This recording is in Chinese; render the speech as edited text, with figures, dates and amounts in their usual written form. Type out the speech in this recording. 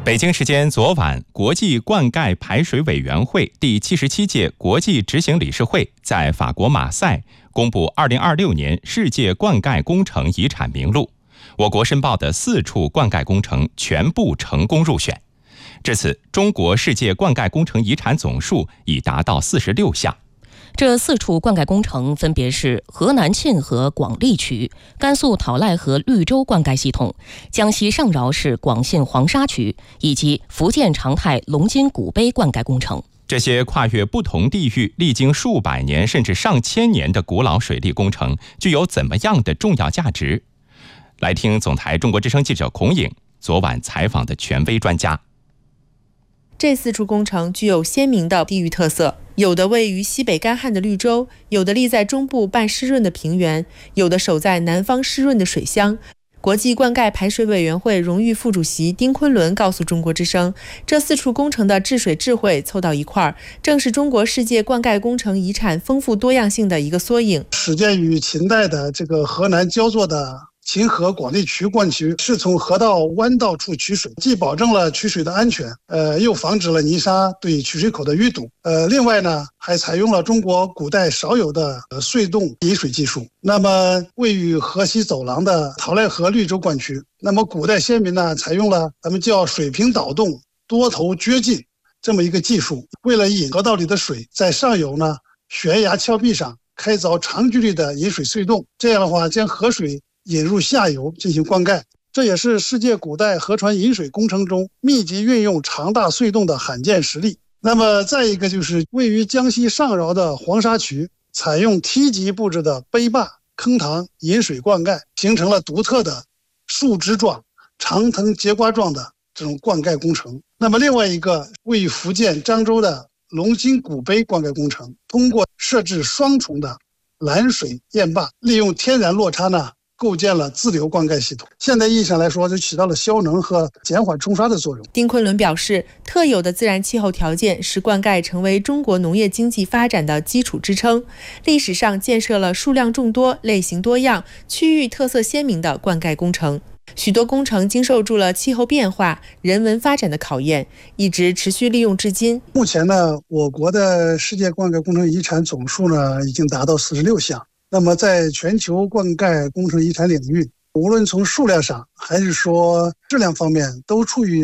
北京时间昨晚，国际灌溉排水委员会第77届国际执行理事会在法国马赛公布2026年世界灌溉工程遗产名录。我国申报的4处灌溉工程全部成功入选。至此，中国世界灌溉工程遗产总数已达到46项。 这4处灌溉工程分别是河南沁河广利渠、甘肃讨赖河绿洲灌溉系统、江西上饶市广信黄沙渠以及福建长泰龙津古碑灌溉工程。 这些跨越不同地域、历经数百年甚至上千年的古老水利工程具有怎么样的重要价值？来听总台中国之声记者孔颖昨晚采访的权威专家。 这4处工程具有鲜明的地域特色，有的位于西北干旱的绿洲，有的立在中部半湿润的平原，有的守在南方湿润的水乡。国际灌溉排水委员会荣誉副主席丁昆仑告诉中国之声，这4处工程的治水智慧凑到一块儿，正是中国世界灌溉工程遗产丰富多样性的一个缩影。 始建于秦代的这个河南焦作的秦河广利渠灌渠是从河道弯道处取水，既保证了取水的安全，又防止了泥沙对取水口的淤堵。另外呢，还采用了中国古代少有的隧洞引水技术。那么位于河西走廊的讨赖河绿洲灌渠，那么古代先民呢，采用了咱们叫水平导洞、多头掘进这么一个技术，为了引河道里的水，在上游呢悬崖峭壁上开凿长距离的引水隧洞，这样的话将河水引入下游进行灌溉，这也是世界古代河船引水工程中密集运用长大隧洞的罕见实例。那么再一个就是位于江西上饶的黄沙渠，采用梯级布置的碑坝坑塘引水灌溉，形成了独特的树枝状、长藤节瓜状的这种灌溉工程。那么另外一个位于福建漳州的龙津古碑灌溉工程，通过设置双重的拦水堰坝，利用天然落差呢构建了自流灌溉系统，现代意义上来说就起到了消能和减缓冲刷的作用。 丁昆仑表示，特有的自然气候条件使灌溉成为中国农业经济发展的基础支撑，历史上建设了数量众多、类型多样、区域特色鲜明的灌溉工程。许多工程经受住了气候变化、人文发展的考验，一直持续利用至今。 目前呢，我国的世界灌溉工程遗产总数呢已经达到46项。那么在全球灌溉工程遗产领域，无论从数量上还是说质量方面，都处于